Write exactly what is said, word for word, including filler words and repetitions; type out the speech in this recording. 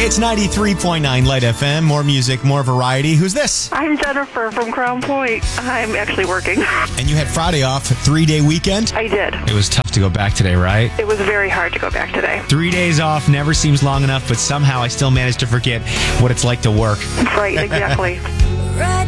It's ninety-three point nine Light F M. More music, more variety. Who's this? I'm Jennifer from Crown Point. I'm actually working. And you had Friday off, a three-day weekend? I did. It was tough to go back today, right? It was very hard to go back today. Three days off never seems long enough, but somehow I still managed to forget what it's like to work. Right, exactly.